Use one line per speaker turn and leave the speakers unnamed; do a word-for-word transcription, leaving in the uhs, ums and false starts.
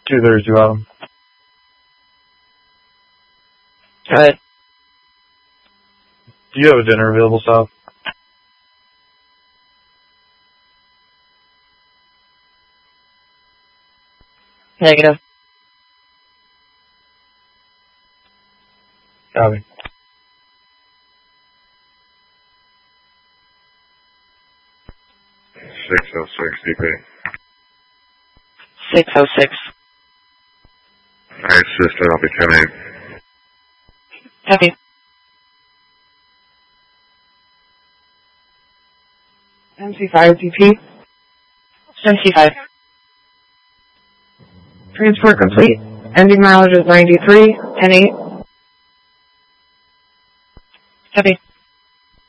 two thirty-two Adam.
Go ahead.
Do you have a dinner available, South?
Negative.
Copy.
six oh six D P.
six oh six.
I assisted, I'll be ten eight.
Copy.
M C five D P.
M C five.
Transport complete. Ending mileage is ninety-three, ten eight.
Copy.